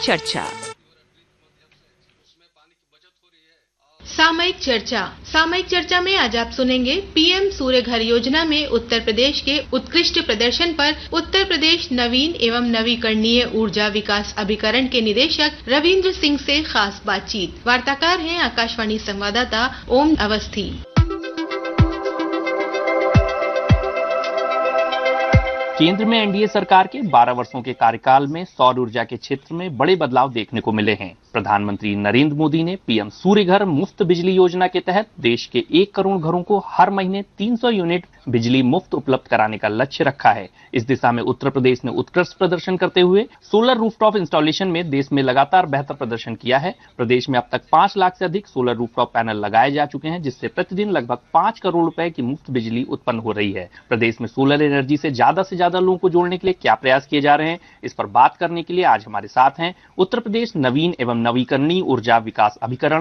चर्चा। सामयिक चर्चा में आज आप सुनेंगे पीएम सूर्य घर योजना में उत्तर प्रदेश के उत्कृष्ट प्रदर्शन पर उत्तर प्रदेश नवीन एवं नवीकरणीय ऊर्जा विकास अभिकरण के निदेशक रविंद्र सिंह से खास बातचीत। वार्ताकार हैं आकाशवाणी संवाददाता ओम अवस्थी। केंद्र में एनडीए सरकार के 12 वर्षों के कार्यकाल में सौर ऊर्जा के क्षेत्र में बड़े बदलाव देखने को मिले हैं। प्रधानमंत्री नरेंद्र मोदी ने पीएम सूर्य घर मुफ्त बिजली योजना के तहत देश के 1 करोड़ घरों को हर महीने 300 यूनिट बिजली मुफ्त उपलब्ध कराने का लक्ष्य रखा है। इस दिशा में उत्तर प्रदेश ने उत्कृष्ट प्रदर्शन करते हुए सोलर रूफटॉप इंस्टॉलेशन में देश में लगातार बेहतर प्रदर्शन किया है। प्रदेश में अब तक 5 लाख से अधिक सोलर रूफटॉप पैनल लगाए जा चुके हैं, जिससे प्रतिदिन लगभग 5 करोड़ रुपए की मुफ्त बिजली उत्पन्न हो रही है। प्रदेश में सोलर एनर्जी से ज्यादा लोगों को जोड़ने के लिए क्या प्रयास किए जा रहे हैं, इस पर बात करने के लिए आज हमारे साथ हैं उत्तर प्रदेश नवीन एवं नवीकरणीय ऊर्जा विकास अभिकरण